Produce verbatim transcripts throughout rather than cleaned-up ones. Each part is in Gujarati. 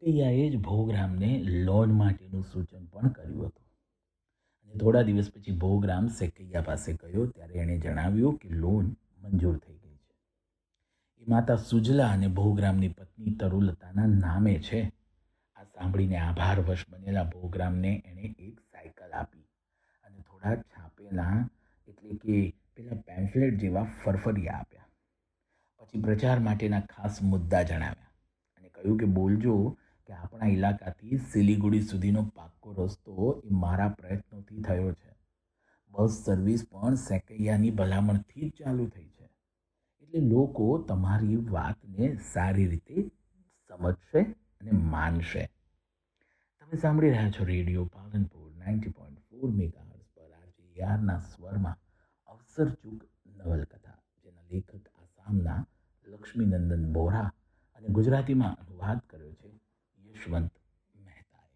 સેકૈયાએ જ ભોગરામને લોન માટેનું સૂચન પણ કર્યું હતું. અને થોડા દિવસ પછી ભોગરામ સેકૈયા પાસે ગયો ત્યારે એણે જણાવ્યું કે લોન મંજૂર થઈ ગઈ છે. એ માતા સુજલા અને ભોગરામની પત્ની તરુલતાના નામે છે. આ સાંભળીને આભારવશ બનેલા ભોગરામને એણે એક સાયકલ આપી અને થોડા છાપેલા એટલે કે પેલા પેમ્ફલેટ જેવા ફરફરિયા આપ્યા. પછી પ્રચાર માટેના ખાસ મુદ્દા જણાવ્યા અને કહ્યું કે બોલજો કે આપણા ઇલાકાથી સિલિગુડી સુધીનો પાક્કો રસ્તો એ મારા પ્રયત્નોથી થયો છે. બસ સર્વિસ પણ સેકૈયાની ભલામણથી જ ચાલુ થઈ છે. એટલે લોકો તમારી વાતને સારી રીતે સમજશે અને માનશે. તમે સાંભળી રહ્યા છો radio Palanpur ninety point four megahertz પર આરજે યારના સ્વરમાં અવસરચૂક નવલકથા, જેના લેખક આસામના લક્ષ્મીનંદન બોરા અને ગુજરાતીમાં અનુવાદ કર્યો છે યશવંત મહેતાએ.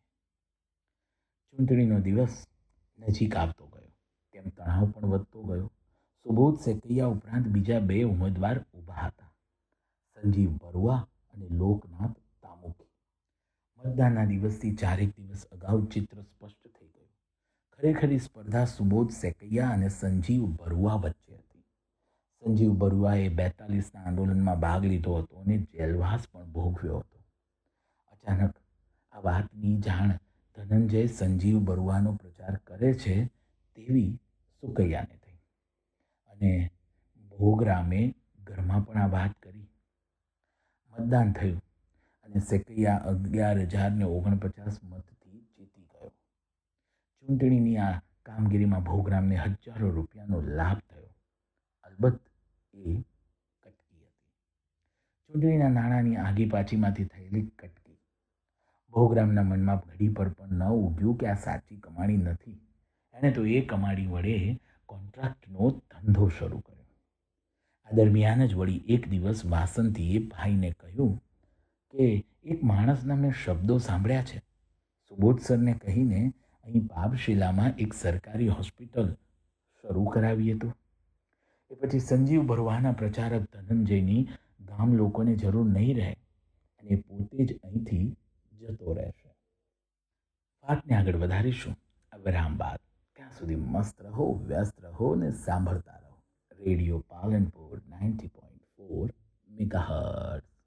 ચૂંટણીનો દિવસ નજીક આવતો ગયો તેમ તણાવ પણ વધતો ગયો. સુબોધ સેકૈયા ઉપરાંત બીજા બે ઉમેદવાર ઊભા હતા, સંજીવ બરુઆ અને લોકનાથ તામુકી. મતદાનના દિવસથી ચારેક દિવસ અગાઉ ચિત્ર સ્પષ્ટ થઈ ગયું. ખરેખરી સ્પર્ધા સુબોધ સેકૈયા અને સંજીવ બરુઆ વચ્ચે હતી. સંજીવ બરુઆએ બેતાલીસના આંદોલનમાં ભાગ લીધો હતો અને જેલવાસ પણ ભોગવ્યો હતો. અચાનક આ વાતની જાણ ધનંજય સંજીવ બરુઆનો પ્રચાર કરે છે તેવી સુકૈયાને થઈ અને ભોગરામે ઘરમાં પણ આ વાત કરી. મતદાન થયું અને સેકૈયા અગિયાર હજાર ને ઓગણપચાસ મતથી જીતી ગયો. ચૂંટણીની આ કામગીરીમાં ભોગરામને હજારો રૂપિયાનો લાભ થયો. અલબત્ત એ કટકી હતી. ચૂંટણીના નાણાંની આગી પાછીમાંથી થયેલી કટકી. ભોગરામના મનમાં ઘડી પર પણ ન ઊભ્યું કે આ સાચી કમાણી નથી. એણે તો એ કમાણી વડે કોન્ટ્રાક્ટનો ધંધો શરૂ કર્યો. આ દરમિયાન જ વળી એક દિવસ વાસંતીએ ભાઈને કહ્યું કે એક માણસના મેં શબ્દો સાંભળ્યા છે. સુબોધ સરને કહીને અહીં પાપશિલામાં એક સરકારી હોસ્પિટલ શરૂ કરાવીએ તો. એ પછી સંજીવ બરુઆના પ્રચારક ધનંજયની ગામ લોકોને જરૂર નહીં રહે અને એ પોતે જ અહીંથી જતો રહેશે. વાતને આગળ વધારીશું આ વિરામ બાદ. ત્યાં સુધી મસ્ત રહો, વ્યસ્ત રહો ને સાંભળતા રહો radio Palanpur ninety point four megahertz.